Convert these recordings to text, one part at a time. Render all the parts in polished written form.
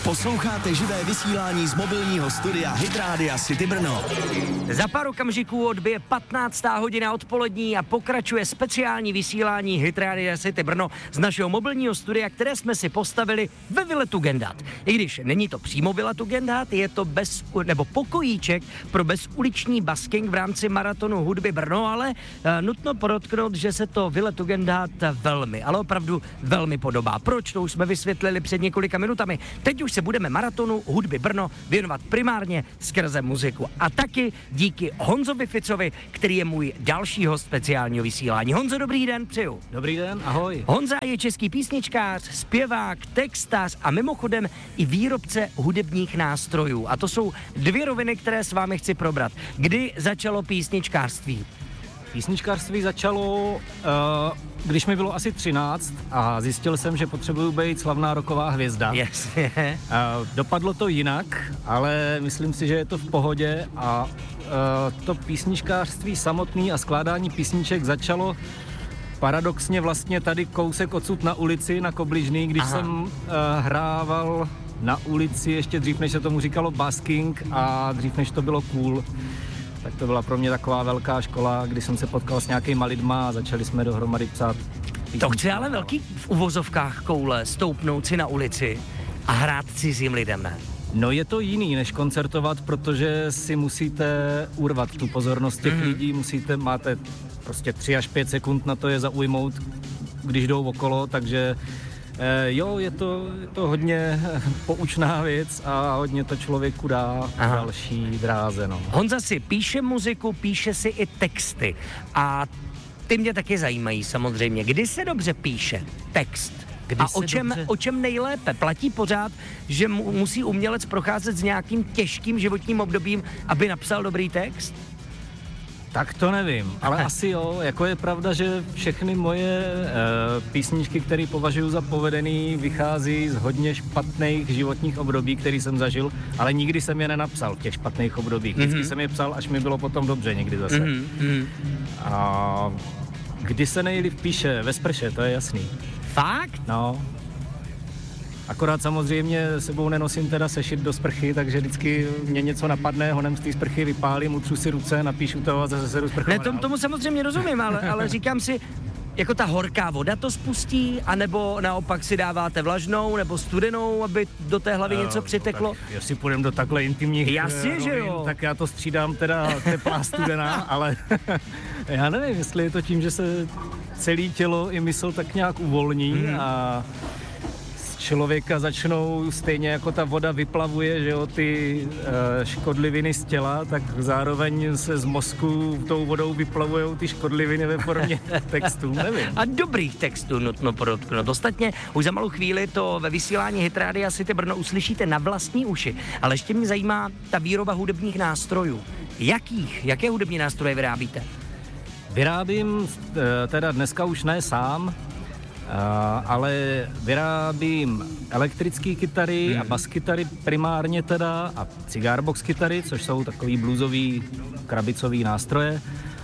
Posloucháte živé vysílání z mobilního studia Hit Rádia City Brno. Za pár okamžiků odbije 15. hodina odpolední a pokračuje speciální vysílání Hit Rádia City Brno z našeho mobilního studia, které jsme si postavili ve Vile Tugendhat. I když není to přímo Vila Tugendhat, je to pokojíček pro bezuliční basking v rámci maratonu hudby Brno, ale nutno podotknout, že se to Vile Tugendhat velmi, ale opravdu velmi podobá. Proč? To už jsme vysvětlili před několika minutami. Teď už se budeme maratonu hudby Brno věnovat primárně skrze muziku. A taky díky Honzovi Ficovi, který je můj další host speciálního vysílání. Honzo, dobrý den, přeju. Dobrý den, ahoj. Honza je český písničkář, zpěvák, textař a mimochodem i výrobce hudebních nástrojů. A to jsou dvě roviny, které s vámi chci probrat. Kdy začalo písničkářství? Písničkářství začalo, když mi bylo asi 13 a zjistil jsem, že potřebuju být slavná rocková hvězda. Jasně. Dopadlo to jinak, ale myslím si, že je to v pohodě a to písničkářství samotný a skládání písniček začalo paradoxně vlastně tady kousek odsud na ulici, na Kobližný, když jsem hrával na ulici ještě dřív, než se tomu říkalo basking a dřív, než to bylo cool. Tak to byla pro mě taková velká škola, kdy jsem se potkal s nějakýma lidma a začali jsme dohromady psát písničky. To chce ale velký v uvozovkách koule stoupnout si na ulici a hrát cizím lidem, ne? No je to jiný, než koncertovat, protože si musíte urvat tu pozornost těch lidí, máte prostě 3 až 5 sekund na to je zaujmout, když jdou okolo, takže je to hodně poučná věc a hodně to člověku dá další dráze. No. Honza si píše muziku, píše si i texty a ty mě taky zajímají samozřejmě. Kdy se dobře píše text? O čem nejlépe? Platí pořád, že musí umělec procházet s nějakým těžkým životním obdobím, aby napsal dobrý text? Tak to nevím, ale asi jo, jako je pravda, že všechny moje písničky, které považuji za povedený, vychází z hodně špatných životních období, který jsem zažil, ale nikdy jsem je nenapsal v těch špatných obdobích. Vždycky jsem je psal, až mi bylo potom dobře někdy zase. A kdy se nejlíp píše? Ve sprše, to je jasný. Fakt? No. Akorát samozřejmě sebou nenosím teda sešit do sprchy, takže vždycky mě něco napadne, honem z té sprchy vypálím, utřu si ruce, napíšu to a zase se jdu sprchovat. Ne, tomu samozřejmě rozumím, ale říkám si, jako ta horká voda to spustí, anebo naopak si dáváte vlažnou nebo studenou, aby do té hlavy něco přiteklo? Tak, jestli půjdeme do takhle intimních Jasně, že jo. Tak já to střídám teda teplá studená, ale já nevím, jestli je to tím, že se celé tělo i mysl tak nějak uvolní a člověka začnou, stejně jako ta voda vyplavuje, že jo, ty škodliviny z těla, tak zároveň se z mozku tou vodou vyplavujou ty škodliviny ve formě textů, nevím. A dobrých textů nutno podotknout. Ostatně už za malou chvíli to ve vysílání Hit Rádia City Brno uslyšíte na vlastní uši, ale ještě mě zajímá ta výroba hudebních nástrojů. Jaké hudební nástroje vyrábíte? Vyrábím teda dneska už ne sám, ale vyrábím elektrické kytary a baskytary primárně teda a cigárbox kytary, což jsou takový bluesový krabicový nástroje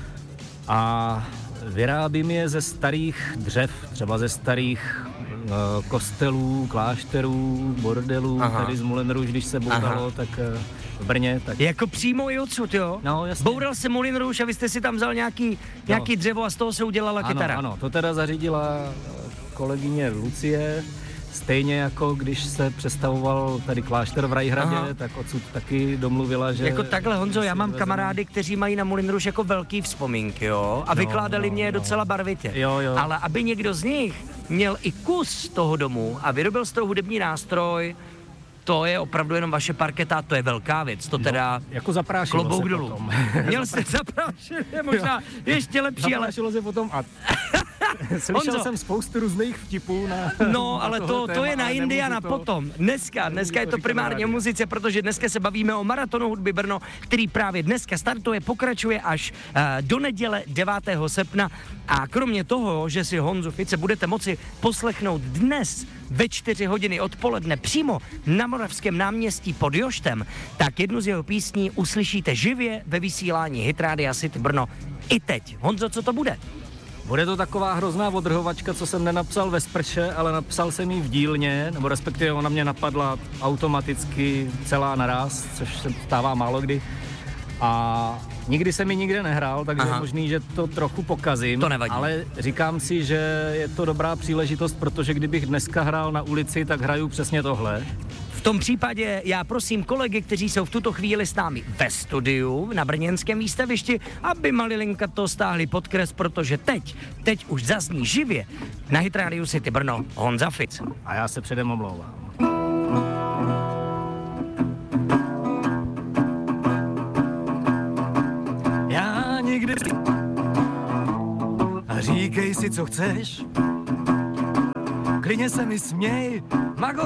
a vyrábím je ze starých dřev, třeba ze starých kostelů, klášterů, bordelů, tady z Moulin Rouge, když se bouralo, tak v Brně. Tak... Jako přímo i odsud, jo? No, jasně. Boural se Moulin Rouge a vy jste si tam vzal nějaký dřevo a z toho se udělala kytara. Ano, to teda zařídila kolegyně Lucie, stejně jako když se přestavoval tady klášter v Rajhradě, tak odsud taky domluvila, že... Jako takhle, Honzo, já mám kamarády, kteří mají na Moulin Rouge jako velký vzpomínky, jo? A vykládali mě docela barvitě. Jo. Ale aby někdo z nich měl i kus toho domu a vyrobil z toho hudební nástroj, to je opravdu jenom vaše parketa, to je velká věc, to teda jako zaprášilo klobouk se dolů. potom. Měl jste zaprášené, možná ještě lepší, ale... Zaprášilo se potom a slyšel jsem spoustu různých vtipů na... No, ale to je na Indiana potom. Dneska je to primárně o muzice, protože dneska se bavíme o maratonu hudby Brno, který právě dneska startuje, pokračuje až do neděle 9. srpna. A kromě toho, že si Honzu Fice budete moci poslechnout dnes ve 4 hodiny odpoledne přímo na Moravském náměstí pod Joštem, tak jednu z jeho písní uslyšíte živě ve vysílání Hit Rádia City Brno i teď. Honzo, co to bude? Bude to taková hrozná odrhovačka, co jsem nenapsal ve sprše, ale napsal jsem ji v dílně, nebo respektive ona mě napadla automaticky celá naraz, což se stává málo kdy. A nikdy jsem mi nikde nehrál, takže je možný, že to trochu pokazím. To nevadí. Ale říkám si, že je to dobrá příležitost, protože kdybych dneska hrál na ulici, tak hraju přesně tohle. V tom případě já prosím kolegy, kteří jsou v tuto chvíli s námi ve studiu na brněnském výstavišti, aby malilinka to stáhli pod kres, protože teď už zazní živě na Hit Radio City Brno Honza Fitz. A já se předem omlouvám. Já nikdy... A říkej si, co chceš. Klidně se mi směj, mago.